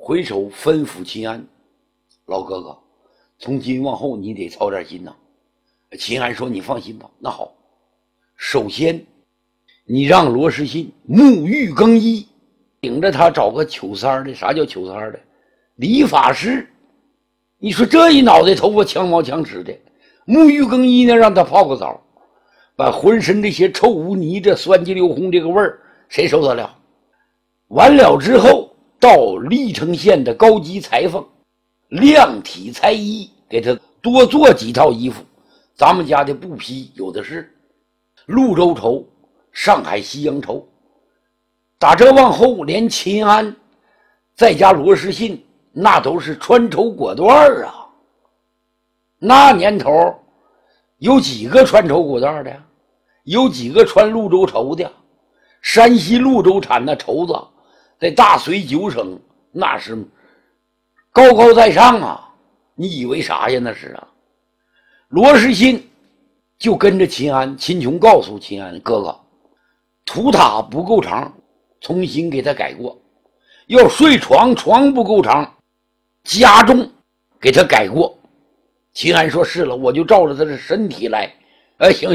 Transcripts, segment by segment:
回首吩咐秦安：“老哥哥，从今往后你得操点心呐。”秦安说：“你放心吧。那好，首先你让罗士信沐浴更衣，领着他找个求三的。啥叫求三的？理发师。你说这一脑袋头发枪毛枪齿的，沐浴更衣呢，让他泡个澡，把浑身这些臭污泥这酸鸡溜红这个味儿谁受得了？完了之后到历城县的高级裁缝量体裁衣，给他多做几套衣服，咱们家的布匹有的是，潞州绸、上海西洋绸。打这往后连秦安再加罗士信，那都是穿绸果断啊。那年头有几个穿绸果断的呀？有几个穿潞州绸的？山西潞州产的绸子在大绥9省那是高高在上啊，你以为啥呀？那是啊。罗士信就跟着秦安，秦琼告诉秦安：“哥哥，土塔不够长，重新给他改过；要睡床，床不够长，加重给他改过。”秦安说：“是了，我就照着他的身体来。”行。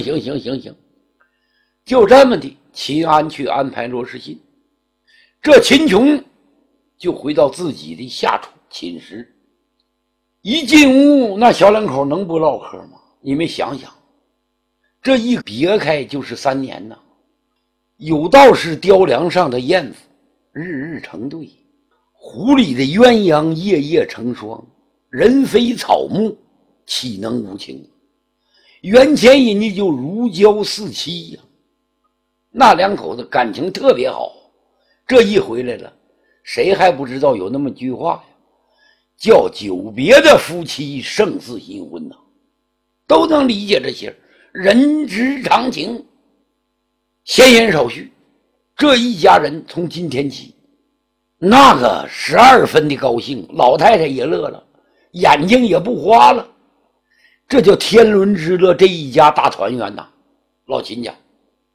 就这么的，秦安去安排罗士信，这秦琼就回到自己的下处寝室。一进屋，那小两口能不唠嗑吗？你们想想，这一别开就是3年呐。有道是雕梁上的燕子，日日成对；湖里的鸳鸯，夜夜成双。人非草木，岂能无情？袁前人家就如胶似漆呀。那两口子感情特别好。这一回来了，谁还不知道有那么句话呀？叫久别的夫妻胜似新婚呐，都能理解这些人之常情。闲言少叙，这一家人从今天起，那个12分的高兴，老太太也乐了，眼睛也不花了。这叫天伦之乐，这一家大团圆呐。老秦家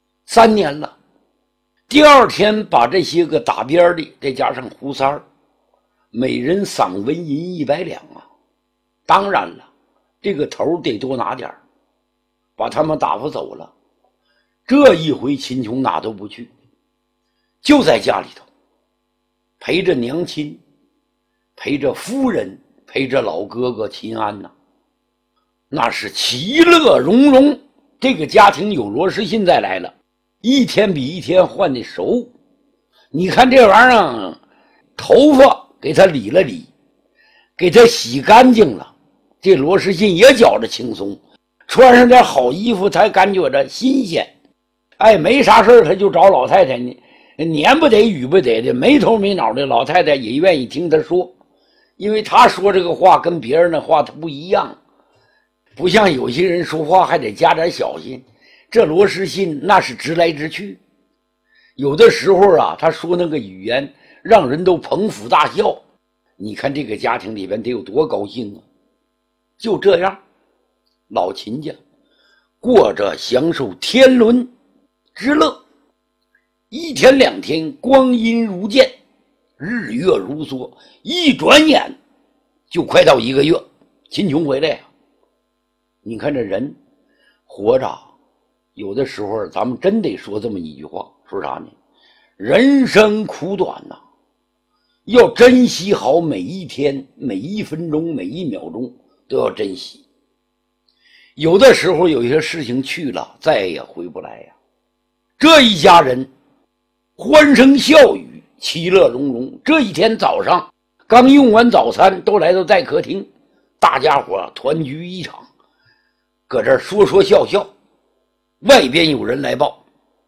3年了，第2天把这些个打边的再加上胡三儿，每人赏纹银100两啊。当然了，这个头得多拿点，把他们打发走了。这一回秦琼哪都不去，就在家里头陪着娘亲，陪着夫人，陪着老哥哥秦安呐，那是其乐融融。这个家庭有罗士信再来了，一天比一天换的熟。你看这玩意儿，头发给他理了理，给他洗干净了，这罗士信也觉着轻松，穿上点好衣服才感觉着新鲜。没啥事他就找老太太呢，年不得雨不得的，没头没脑的，老太太也愿意听他说，因为他说这个话跟别人的话他不一样，不像有些人说话还得加点小心。这罗士信那是直来直去，有的时候啊，他说那个语言让人都捧腹大笑。你看这个家庭里边得有多高兴啊！就这样，老秦家过着享受天伦之乐。1天2天，光阴如箭，日月如梭，一转眼就快到1个月。秦琼回来呀，你看这人活着，有的时候咱们真得说这么一句话，说啥呢？人生苦短呐，要珍惜好每一天，每1分钟，每1秒钟都要珍惜。有的时候有些事情去了再也回不来呀。这一家人欢声笑语，其乐融融。这一天早上刚用完早餐，都来到在客厅，大家伙团聚一场，搁这说说笑笑。外边有人来报，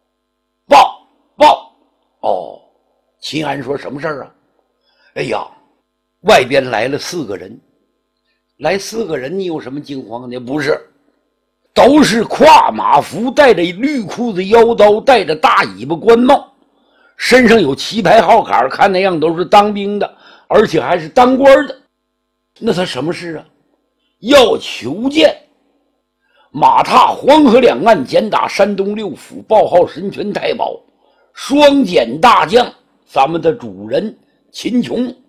哦，秦安说什么事儿啊？哎呀，外边来了4个人。来4个人，你有什么惊慌的？不是，都是跨马服，带着绿裤子腰刀，戴着大尾巴官帽，身上有旗牌号坎，看那样都是当兵的，而且还是当官的。那他什么事啊？要求见马踏黄河两岸，简打山东6府，报号神拳太保，双锏大将，咱们的主人秦琼。